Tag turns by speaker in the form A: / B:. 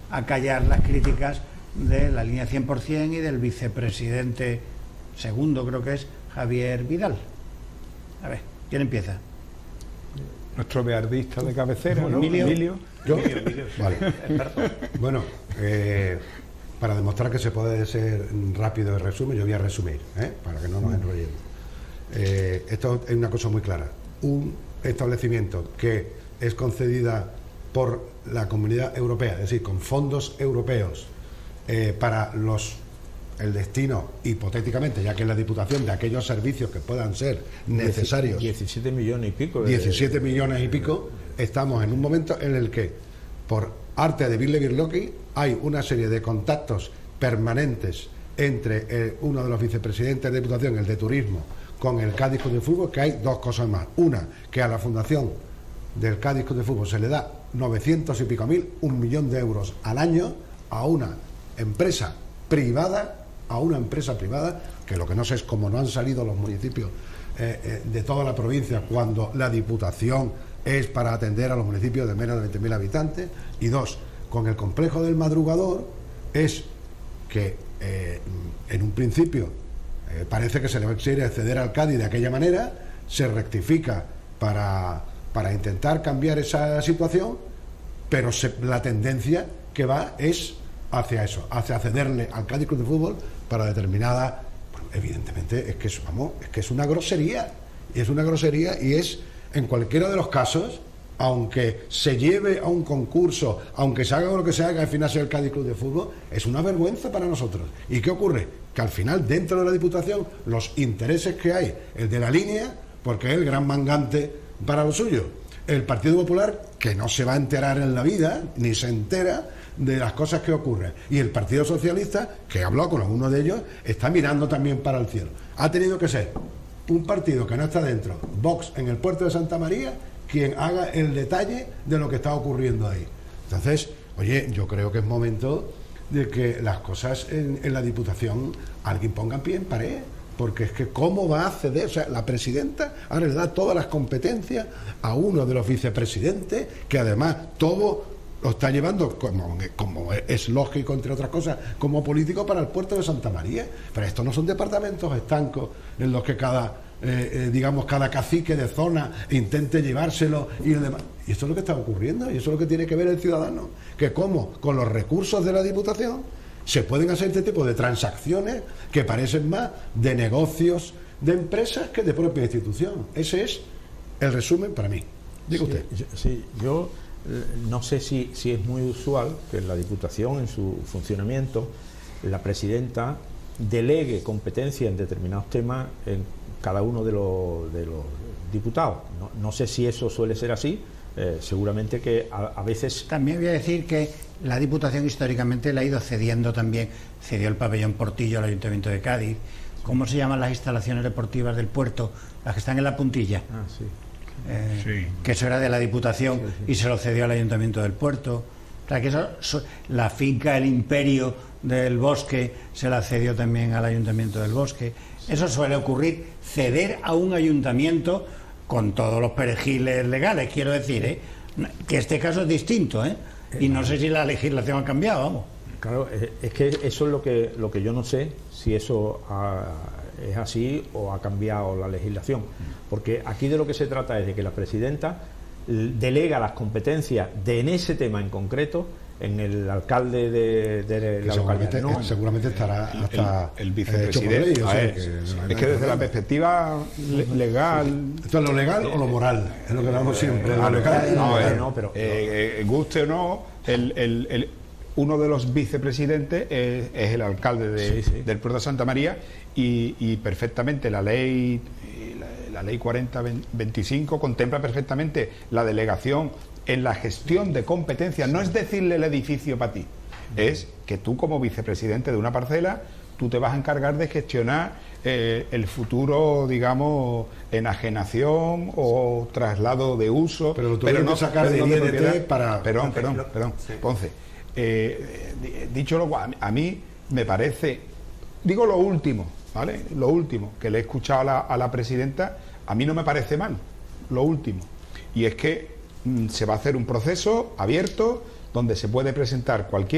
A: acallar las críticas de la línea 100% y del vicepresidente segundo, creo que es Javier Vidal. A ver, ¿quién empieza?
B: Nuestro beardista de cabecera, ¿no?
A: Emilio.
C: ¿Yo? Vale. Bueno, para demostrar que se puede ser rápido el resumen, yo voy a resumir, para que no nos enrollemos. Esto es una cosa muy clara. Un establecimiento que es concedida por la Comunidad Europea, es decir, con fondos europeos, para el destino, hipotéticamente, ya que es la Diputación, de aquellos servicios que puedan ser necesarios.
D: 17 millones y pico.
C: 17 millones y pico. Estamos en un momento en el que, por arte de Birle Birloqui, hay una serie de contactos permanentes entre uno de los vicepresidentes de Diputación, el de Turismo, con el Cádiz Club de Fútbol, que hay dos cosas más. Una, que a la fundación del Cádiz Club de Fútbol se le da 900 y pico mil, 1 millón de euros al año a una empresa privada, que lo que no sé es cómo no han salido los municipios de toda la provincia cuando la Diputación es para atender a los municipios de menos de 20.000 habitantes. Y dos, con el complejo del Madrugador, es que en un principio parece que se le va a exigir acceder al Cádiz de aquella manera, se rectifica para intentar cambiar esa situación, pero la tendencia que va es hacia eso, hacia accederle al Cádiz Club de Fútbol para determinada. Bueno, evidentemente es que es una grosería, y es en cualquiera de los casos, aunque se lleve a un concurso, aunque se haga lo que se haga, al final sea el Cádiz Club de Fútbol, es una vergüenza para nosotros. ¿Y qué ocurre? Que al final, dentro de la Diputación, los intereses que hay, el de la línea, porque es el gran mangante para lo suyo, el Partido Popular, que no se va a enterar en la vida, ni se entera de las cosas que ocurren, y el Partido Socialista, que he hablado con algunos de ellos, está mirando también para el cielo. Ha tenido que ser un partido que no está dentro, Vox, en el puerto de Santa María, quien haga el detalle de lo que está ocurriendo ahí. Entonces, oye, yo creo que es momento de que las cosas en la Diputación alguien ponga pie en pared, porque es que cómo va a acceder, o sea, la presidenta ahora le da todas las competencias a uno de los vicepresidentes, que además todo lo está llevando, como es lógico, entre otras cosas, como político para el puerto de Santa María. Pero estos no son departamentos estancos en los que cada cacique de zona intente llevárselo y el demás. Y esto es lo que está ocurriendo, y eso es lo que tiene que ver el ciudadano, que cómo con los recursos de la Diputación se pueden hacer este tipo de transacciones que parecen más de negocios de empresas que de propia institución. Ese es el resumen para mí. Diga usted.
D: Yo no sé si es muy usual que en la Diputación, en su funcionamiento, la presidenta delegue competencia en determinados temas en cada uno de los diputados. No sé si eso suele ser así. Seguramente que a veces...
A: También voy a decir que la Diputación históricamente le ha ido cediendo también. Cedió el pabellón Portillo al Ayuntamiento de Cádiz. ¿Cómo se llaman las instalaciones deportivas del puerto? Las que están en la puntilla.
D: Ah, sí.
A: Sí. Que eso era de la Diputación, y se lo cedió al Ayuntamiento del Puerto. O sea, que la finca El Imperio del Bosque se la cedió también al Ayuntamiento del Bosque. Eso suele ocurrir, ceder a un ayuntamiento con todos los perejiles legales, quiero decir, que este caso es distinto, y no sé si la legislación ha cambiado, vamos.
D: Claro, es que eso es lo que yo no sé, si eso es así o ha cambiado la legislación, porque aquí de lo que se trata es de que la presidenta delega las competencias en ese tema en concreto en el alcalde de la localidad.
C: ¿No? Seguramente estará hasta
B: el vicepresidente. Es que desde la perspectiva legal...
C: ¿Esto es lo legal o lo moral? Es lo que hablamos siempre.
B: Pero guste o no, uno de los vicepresidentes es el alcalde del puerto de Santa María, y perfectamente la ley 4025 contempla perfectamente la delegación en la gestión de competencias. No es decirle el edificio para ti, es que tú, como vicepresidente de una parcela, tú te vas a encargar de gestionar el futuro, digamos, enajenación o traslado de uso,
C: pero no sacar de INT para...
B: Perdón. Sí. Entonces, dicho lo cual, a mí me parece, digo lo último, ¿vale? Lo último que le he escuchado a la presidenta, a mí no me parece mal, lo último, y es que se va a hacer un proceso abierto donde se puede presentar cualquier